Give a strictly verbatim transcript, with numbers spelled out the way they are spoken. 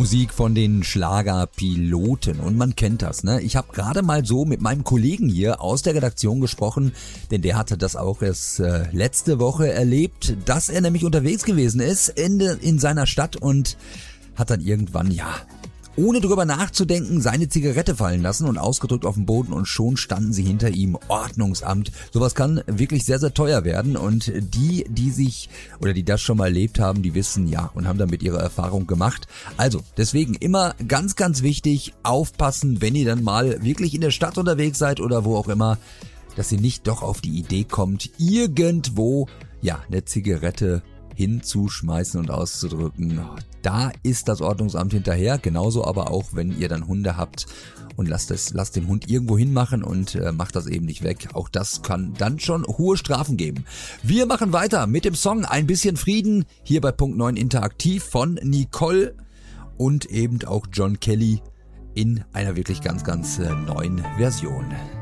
Musik von den Schlagerpiloten und man kennt das, ne? Ich habe gerade mal so mit meinem Kollegen hier aus der Redaktion gesprochen, denn der hatte das auch erst äh, letzte Woche erlebt, dass er nämlich unterwegs gewesen ist in, in seiner Stadt und hat dann irgendwann, ja, ohne drüber nachzudenken, seine Zigarette fallen lassen und ausgedrückt auf den Boden und schon standen sie hinter ihm. Ordnungsamt. Sowas kann wirklich sehr, sehr teuer werden und die, die sich oder die das schon mal erlebt haben, die wissen ja und haben damit ihre Erfahrung gemacht. Also deswegen immer ganz, ganz wichtig aufpassen, wenn ihr dann mal wirklich in der Stadt unterwegs seid oder wo auch immer, dass ihr nicht doch auf die Idee kommt, irgendwo ja eine Zigarette hinzuschmeißen und auszudrücken. Da ist das Ordnungsamt hinterher, genauso aber auch, wenn ihr dann Hunde habt und lasst es, lasst den Hund irgendwo hinmachen und äh, macht das eben nicht weg. Auch das kann dann schon hohe Strafen geben. Wir machen weiter mit dem Song Ein bisschen Frieden, hier bei Punkt neun Interaktiv von Nicole und eben auch John Kelly in einer wirklich ganz, ganz äh, neuen Version.